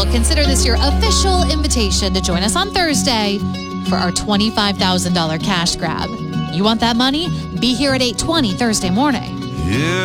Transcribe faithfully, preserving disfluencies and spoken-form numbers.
consider this your official invitation to join us on Thursday for our twenty-five thousand dollars cash grab. You want that money? Be here at eight twenty Thursday morning. Yeah.